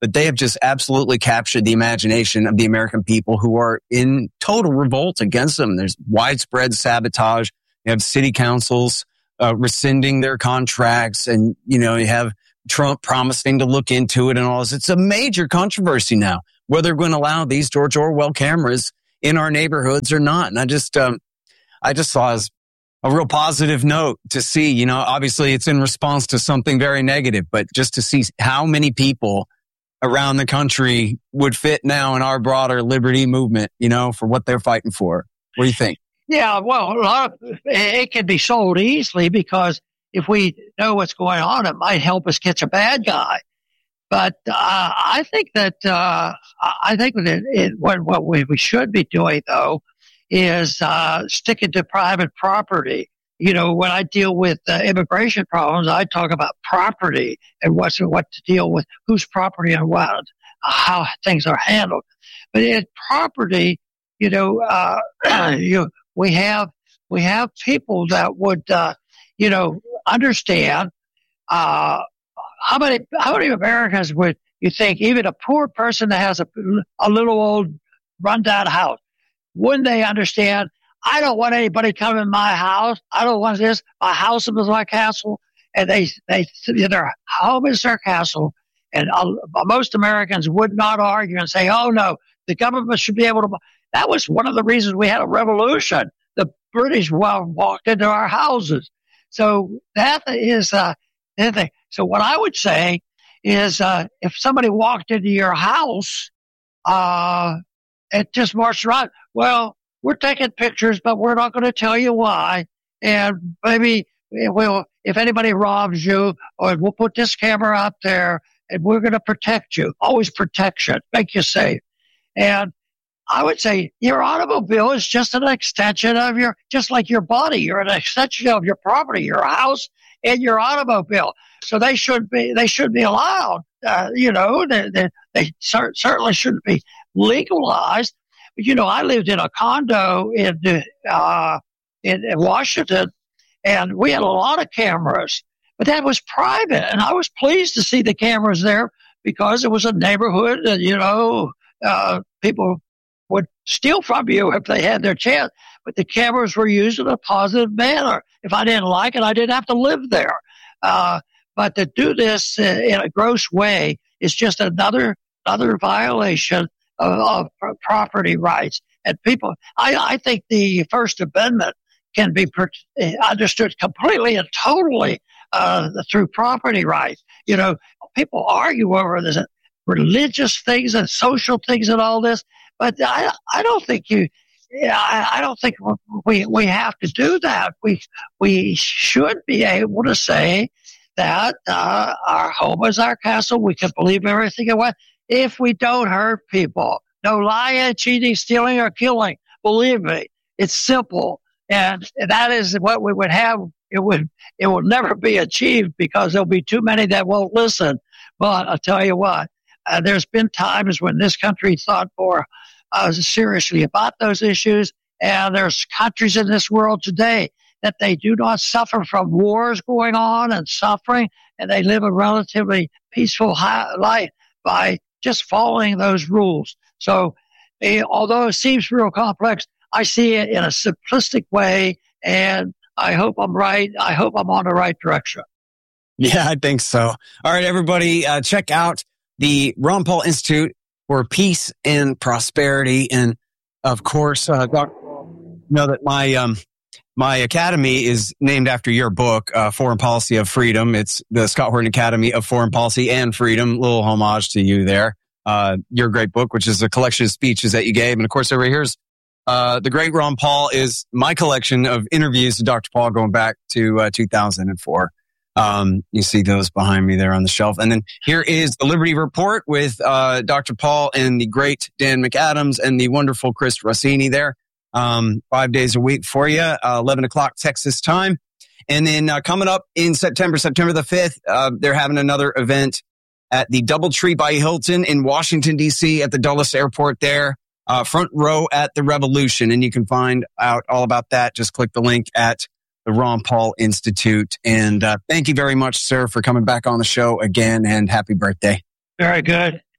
but they have just absolutely captured the imagination of the American people who are in total revolt against them. There's widespread sabotage. You have city councils uh, rescinding their contracts, and, you know, you have Trump promising to look into it and all this. It's a major controversy now, whether we're going to allow these George Orwell cameras in our neighborhoods or not. And I just, um, I just saw as a real positive note to see, you know, obviously it's in response to something very negative, but just to see how many people around the country would fit now in our broader liberty movement, you know, for what they're fighting for. What do you think? Yeah, well, a lot of, it can be sold easily because if we know what's going on, it might help us catch a bad guy. But uh, I think that uh, I think that it, what, what we, we should be doing, though, is uh, sticking to private property. You know, when I deal with uh, immigration problems, I talk about property and what's what to deal with, whose property and what, how things are handled. But in property, you know, uh, you we have we have people that would, uh, you know, understand uh, how many how many Americans would you think, even a poor person that has a a little old rundown house, wouldn't they understand? I don't want anybody coming in my house. I don't want this. My house is my castle, and they they their home is their castle. And uh, most Americans would not argue and say, "Oh no, the government should be able to." That was one of the reasons we had a revolution. The British walked into our houses, so that is uh, the thing. So what I would say is, uh, if somebody walked into your house, uh, and just marched around, well, we're taking pictures, but we're not going to tell you why. And maybe we'll, if anybody robs you, or we'll put this camera out there, and we're going to protect you. Always protection, make you safe. And I would say your automobile is just an extension of your, just like your body. You're an extension of your property, your house, and your automobile. So they should be, they should be allowed. Uh, you know, they, they, they cer- certainly shouldn't be legalized. But, you know, I lived in a condo in, uh, in, in Washington, and we had a lot of cameras, but that was private. And I was pleased to see the cameras there because it was a neighborhood and, you know, uh, people would steal from you if they had their chance, but the cameras were used in a positive manner. If I didn't like it, I didn't have to live there. Uh, but to do this uh, in a gross way is just another, another violation of, of property rights. And people, I, I think the First Amendment can be per, understood completely and totally uh, through property rights. You know, people argue over this religious things and social things and all this, but I, I don't think you, I, I don't think we we have to do that. We we should be able to say that uh, our home is our castle. We can believe everything it was if we don't hurt people. No lying, cheating, stealing, or killing. Believe me, it's simple, and that is what we would have. It would it will never be achieved because there'll be too many that won't listen. But I'll tell you what, uh, there's been times when this country thought more uh, seriously about those issues, and there's countries in this world today that they do not suffer from wars going on and suffering, and they live a relatively peaceful high life by just following those rules. So, uh, although it seems real complex, I see it in a simplistic way, and I hope I'm right. I hope I'm on the right direction. Yeah, I think so. All right, everybody, uh, check out the Ron Paul Institute for Peace and Prosperity. And of course, uh, Doctor you know that my, um, my academy is named after your book, uh, Foreign Policy of Freedom. It's the Scott Horton Academy of Foreign Policy and Freedom. Little homage to you there. Uh, your great book, which is a collection of speeches that you gave. And of course, over here's Uh, the great Ron Paul is my collection of interviews with Doctor Paul going back to uh, two thousand four. Um, you see those behind me there on the shelf. And then here is the Liberty Report with uh, Doctor Paul and the great Dan McAdams and the wonderful Chris Rossini there. Um, five days a week for you, uh, eleven o'clock Texas time. And then uh, coming up in September, September the fifth, uh, they're having another event at the Doubletree by Hilton in Washington, D C at the Dulles Airport there. Uh, front row at the Revolution. And you can find out all about that. Just click the link at the Ron Paul Institute. And uh, thank you very much, sir, for coming back on the show again, and happy birthday. Very good.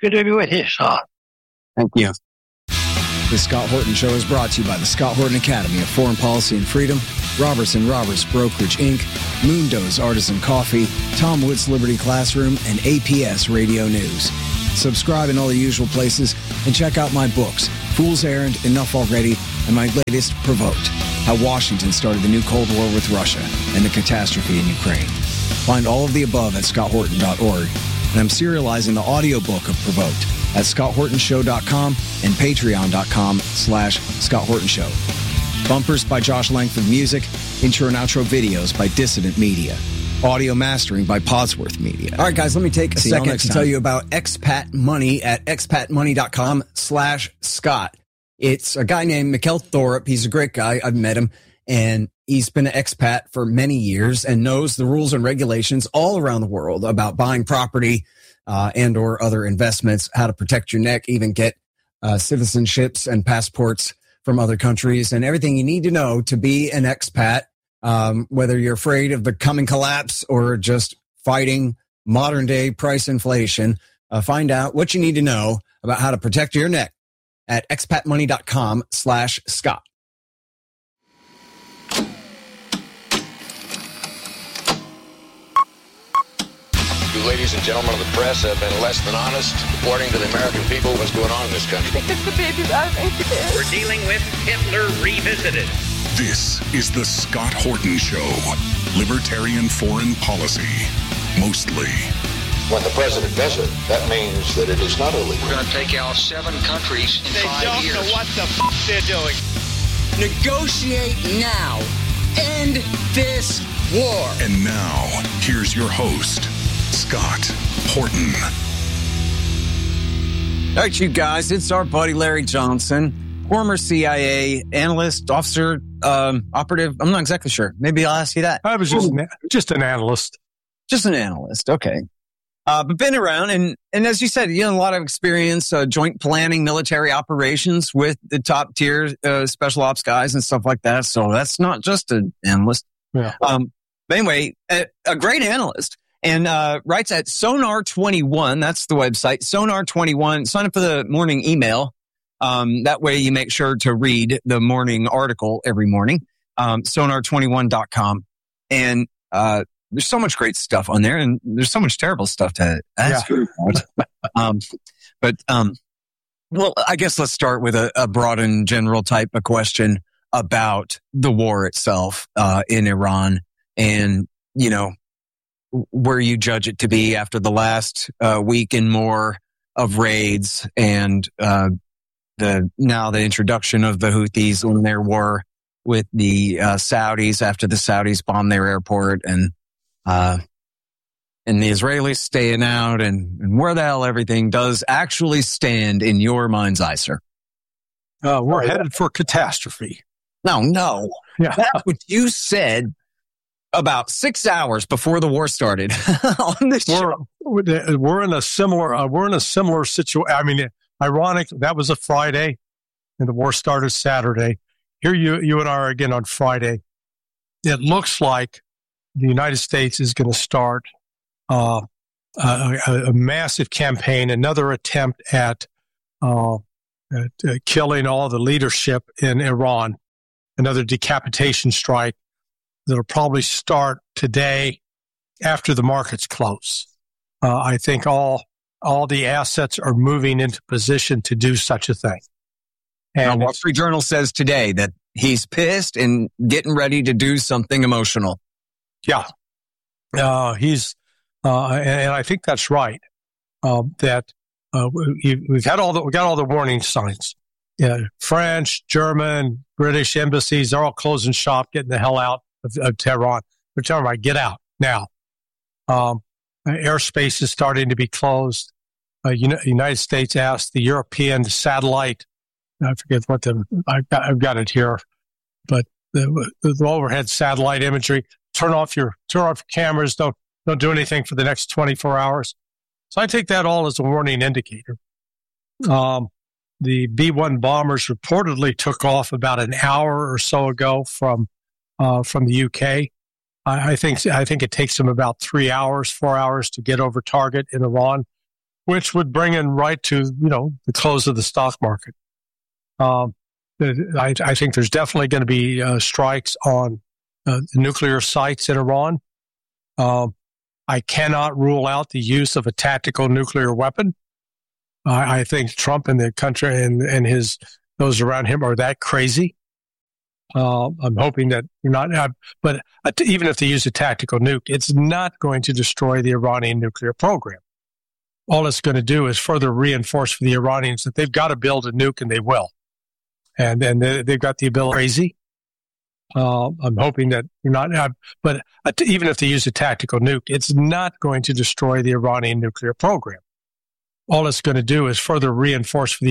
Good to be with you, Scott. Thank you. The Scott Horton Show is brought to you by the Scott Horton Academy of Foreign Policy and Freedom, Robertson Roberts Brokerage, Incorporated, Moondo's Artisan Coffee, Tom Wood's Liberty Classroom, and A P S Radio News. Subscribe in all the usual places and check out my books, Fool's Errand, Enough Already, and my latest, Provoked, How Washington Started the New Cold War with Russia and the Catastrophe in Ukraine. Find all of the above at scott horton dot org, and I'm serializing the audiobook of Provoked at scott horton show dot com and patreon dot com slash Scott Horton Show. Bumpers by Josh Langford Music, intro and outro videos by Dissident Media. Audio mastering by Podsworth Media. All right, guys, let me take a See second to time. tell you about Expat Money at expat money dot com slash Scott. It's a guy named Mikkel Thorup. He's a great guy. I've met him, and he's been an expat for many years and knows the rules and regulations all around the world about buying property uh, and or other investments, how to protect your neck, even get uh, citizenships and passports from other countries, and everything you need to know to be an expat, um, whether you're afraid of the coming collapse or just fighting modern day price inflation. Uh, find out what you need to know about how to protect your neck at expat money dot com slash Scott. You ladies and gentlemen of the press have been less than honest reporting to the American people what's going on in this country. It's the baby's out of incubus. We're dealing with Hitler Revisited. This is the Scott Horton Show. Libertarian foreign policy. Mostly. When the president does it, that means that it is not illegal. We're going to take out seven countries in they five don't years. know what the f*** they're doing. Negotiate now. End this war. And now, here's your host, Scott Horton. All right, you guys, it's our buddy Larry Johnson, former C I A analyst, officer, um, operative. I'm not exactly sure. Maybe I'll ask you that. I was just an, just an analyst. Just an analyst. Okay. Uh, but been around, and, and as you said, you know, a lot of experience, uh, joint planning, military operations with the top tier uh, special ops guys and stuff like that. So that's not just an analyst. Yeah. Um, but anyway, a, a great analyst, and uh, writes at Sonar twenty-one. That's the website, Sonar twenty-one. Sign up for the morning email. Um, that way you make sure to read the morning article every morning. Um, sonar twenty-one dot com. And uh, there's so much great stuff on there, and there's so much terrible stuff to ask yeah. about. um, but, um, well, I guess let's start with a, a broad and general type of question about the war itself uh, in Iran, and, you know, where you judge it to be after the last uh, week and more of raids, and uh, the now the introduction of the Houthis in their war with the uh, Saudis after the Saudis bombed their airport, and uh, and the Israelis staying out, and, and where the hell everything does actually stand in your mind's eye, sir? Uh, we're headed for catastrophe. No, no. Yeah. That's what you said about six hours before the war started on this show. We're, we're in a similar, uh, we're in a similar situation. I mean, ironic, that was a Friday and the war started Saturday. Here you, you and I are again on Friday. It looks like the United States is going to start uh, a, a massive campaign, another attempt at, uh, at uh, killing all the leadership in Iran, another decapitation strike that'll probably start today after the markets close. Uh, I think all all the assets are moving into position to do such a thing. And Wall Street Journal says today that he's pissed and getting ready to do something emotional. Yeah, uh, he's, uh, and, and I think that's right. Uh, that uh, we, we've had all the we got all the warning signs. Yeah, French, German, British embassies, they're all closing shop, getting the hell out of, of Tehran. They're telling them, get out now. Um, airspace is starting to be closed. Uh, United States asked the European satellite, I forget what the, I've got, I've got it here, but the, the overhead satellite imagery, turn off your, turn off your cameras, don't, don't do anything for the next twenty-four hours. So I take that all as a warning indicator. Um, the B one bombers reportedly took off about an hour or so ago from, uh, from the U K. I, I think, I think it takes them about three hours, four hours to get over target in Iran. which would bring in right to, you know, the close of the stock market. Um, I, I think there's definitely going to be uh, strikes on uh, nuclear sites in Iran. Um, I cannot rule out the use of a tactical nuclear weapon. I, I think Trump and the country and, and his those around him are that crazy. Uh, I'm hoping that they're not, uh, but uh, even if they use a tactical nuke, it's not going to destroy the Iranian nuclear program. All it's going to do is further reinforce for the Iranians that they've got to build a nuke, and they will. And and they, they've got the ability. Crazy. Uh, I'm hoping that they're not, uh, but uh, even if they use a tactical nuke, it's not going to destroy the Iranian nuclear program. All it's going to do is further reinforce for the